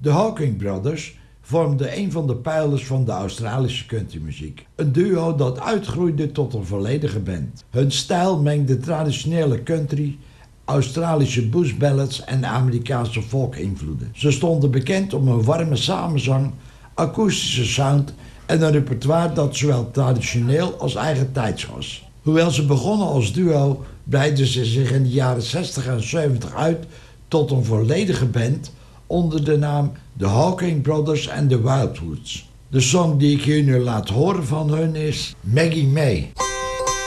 De Hawking Brothers vormden een van de pijlers van de Australische countrymuziek. Een duo dat uitgroeide tot een volledige band. Hun stijl mengde traditionele country, Australische bushballads en Amerikaanse folk-invloeden. Ze stonden bekend om een warme samenzang, akoestische sound en een repertoire dat zowel traditioneel als eigentijds was. Hoewel ze begonnen als duo, breidden ze zich in de jaren 60 en 70 uit tot een volledige band onder de naam The Hawking Brothers and the Wildwoods. De song die ik hier nu laat horen van hun is Maggie May.